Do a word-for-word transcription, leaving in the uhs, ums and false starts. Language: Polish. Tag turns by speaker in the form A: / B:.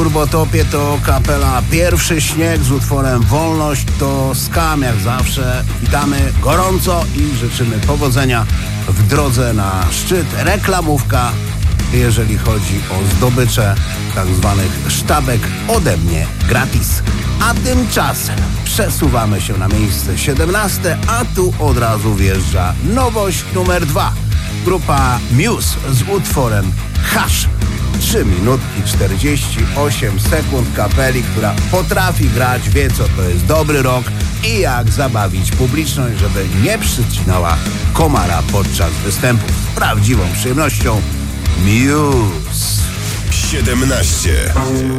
A: Turbotopie to kapela Pierwszy Śnieg z utworem Wolność to skam, jak zawsze. Witamy gorąco i życzymy powodzenia w drodze na szczyt. Reklamówka, jeżeli chodzi o zdobycze tak zwanych sztabek, ode mnie gratis. A tymczasem przesuwamy się na miejsce siedemnaste, a tu od razu wjeżdża nowość numer dwa. Grupa Muse z utworem Hash. trzy minutki czterdzieści osiem sekund kapeli, która potrafi grać, wie co to jest dobry rock i jak zabawić publiczność, żeby nie przycinała komara podczas występów. Z prawdziwą przyjemnością Muse.
B: siedemnaście.